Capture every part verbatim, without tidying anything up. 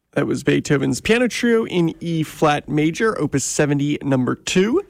That was Beethoven's Piano Trio in E flat major, Opus seventy, number two.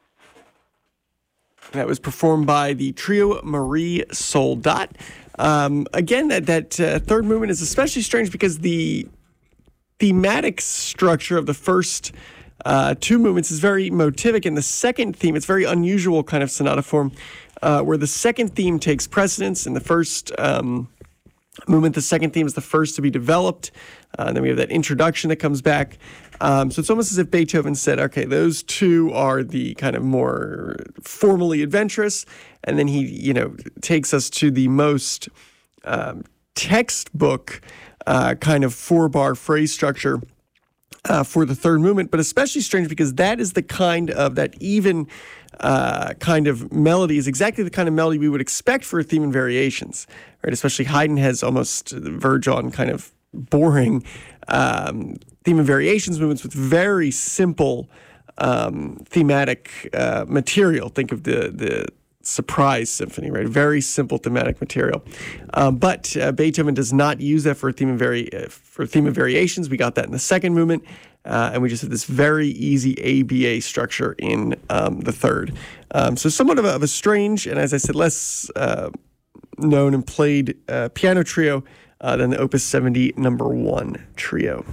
That was performed by the Trio Marie Soldat. Um, again, that that uh, third movement is especially strange because the thematic structure of the first uh, two movements is very motivic, and the second theme, it's very unusual kind of sonata form, uh, where the second theme takes precedence. In the first um, movement, the second theme is the first to be developed. Uh, and then we have that introduction that comes back. Um, so it's almost as if Beethoven said, okay, those two are the kind of more formally adventurous. And then he, you know, takes us to the most um, textbook uh, kind of four-bar phrase structure uh, for the third movement. But especially strange because that is the kind of, that even uh, kind of melody is exactly the kind of melody we would expect for a theme and variations, right? Especially Haydn has almost verge on kind of boring um, theme and variations movements with very simple um, thematic uh, material. Think of the the Surprise Symphony, right? Very simple thematic material. Um, but uh, Beethoven does not use that for theme and vari- uh, for theme and variations. We got that in the second movement, uh, and we just have this very easy A B A structure in um, the third. Um, so somewhat of a, of a strange, and as I said, less uh, known and played uh, piano trio Uh, than the Opus seventy number one trio.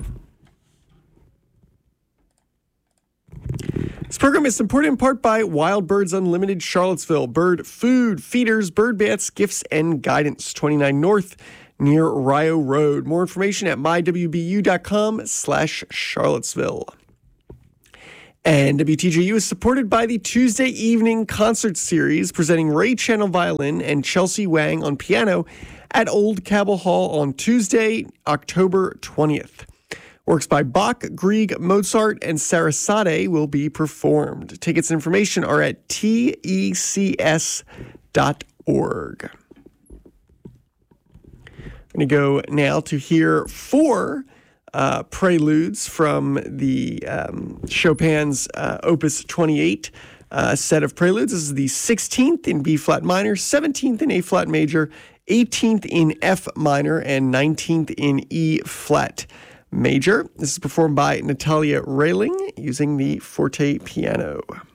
This program is supported in part by Wild Birds Unlimited Charlottesville. Bird food, feeders, bird baths, gifts, and guidance. twenty-nine North near Rio Road. More information at my w b u dot com slash Charlottesville. And W T J U is supported by the Tuesday Evening Concert Series, presenting Ray Channel Violin and Chelsea Wang on piano at Old Cabell Hall on Tuesday, October twentieth. Works by Bach, Grieg, Mozart, and Sarasate will be performed. Tickets and information are at T E C S dot org. I'm going to go now to hear four uh, preludes from the um, Chopin's uh, Opus twenty-eight uh, set of preludes. This is the sixteenth in B-flat minor, seventeenth in A-flat major, eighteenth in F minor, and nineteenth in E flat major. This is performed by Natalia Railing using the forte piano.